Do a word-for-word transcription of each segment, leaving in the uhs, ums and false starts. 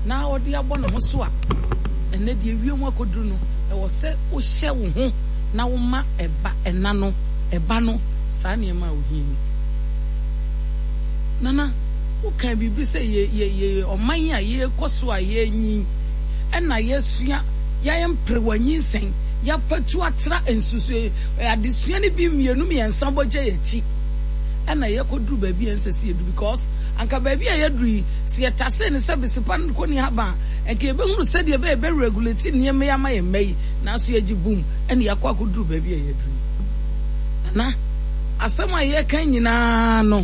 na odi abɔ no ho so a ene de wiem akoduru no e wo se wo hye wo ho na wo ma eba ena no eba no saa ne ma wo hini nana wo kan bibi se ye ye ye oman a ye koso a ye nyin ena yesua ya yempre wanyin sen ya patu atra ensusu adesua ne bi mienu miensa boje yachi ena ye koduru ba bi ensese edu because anka ba bi a yeduru se yetase ne se bisipan ko ni haba enke be hunu se de be be regulate ne me ya ma ye mai na so ye boom ena yakwa koduru ba bi a yeduru na asema ye kan nyina no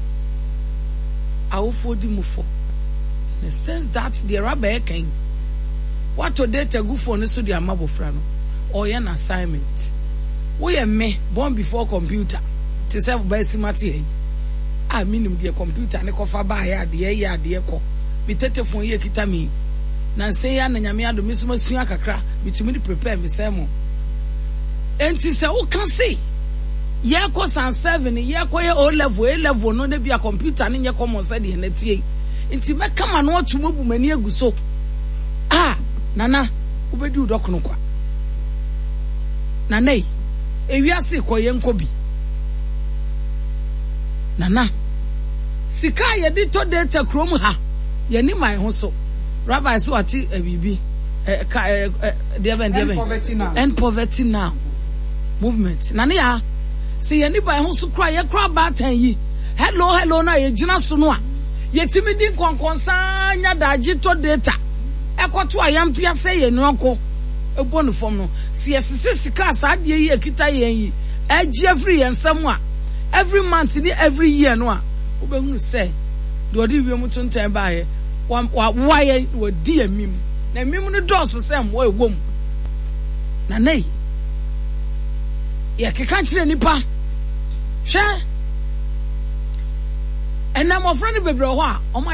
awofo di mufo it says that the rabbi kan what to date go for no so the amabofra no or an assignment we are me born before computer to serve by simati I mean the computer ne kofa ba ya de ya de ko mi telephone ye kita mi na say ya na nyame ado mi so masua kakra mitimi di prepare mi sermon enti se wo kan say ye ko san seven ye ko ye o level a level no na bia computer ne nye common say de na tie enti me kama no otumo bu mani aguso ah nana ubedi udokono kwa nana ewiase ko ye nkobi nana sika ye di to data krom ha ye ni mai ho so rabbi so ati abibi eh ka eh de ben de ben end poverty now movement nana ya si ye ni bai ho so kra ye kra ba tan yi hello hello na ye gina so no a ye timi di konkonsa nya daji to data ekoto ayampia say ye no ko ebo no fom no si esese sika saade yi ekita yen yi agi every ensam a every month ni every year no a obehunu say do odi wi mu tuntan ba ye wa wa ye wo di amim na amim no do so sem wo ewom na nei ye keka kire nipa hwe enam ofra ne bebre ho a